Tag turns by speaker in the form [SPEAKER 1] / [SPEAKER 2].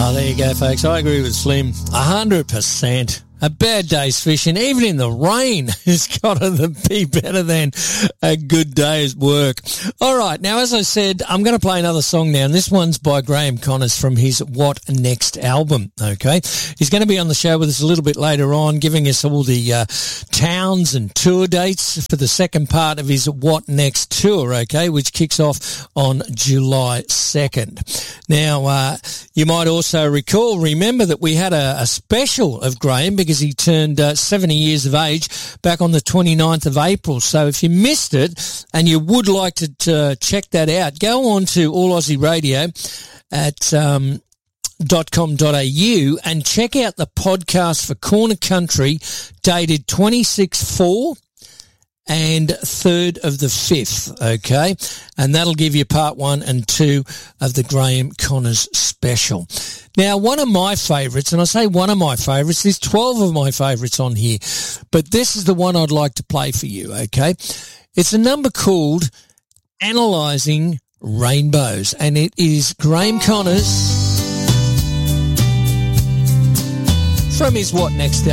[SPEAKER 1] There you go, folks. I agree with Slim 100%. A bad day's fishing, even in the rain, has got to be better than a good day's work. All right, now, as I said, I'm going to play another song now, and this one's by Graham Connors from his What Next album, okay? He's going to be on the show with us a little bit later on, giving us all the towns and tour dates for the second part of his What Next tour, okay, which kicks off on July 2nd. Now, you might also remember that we had a special of Graham because he turned 70 years of age back on the 29th of April. So if you missed it and you would like to check that out, go on to All Aussie Radio at .com.au and check out the podcast for Corner Country dated 26/4 and 3rd of the 5th, okay? And that'll give you part 1 and 2 of the Graham Connors special. Now, one of my favourites, and I say one of my favourites, there's 12 of my favourites on here, but this is the one I'd like to play for you, okay? It's a number called Analysing Rainbows, and it is Graham Connors from his What Next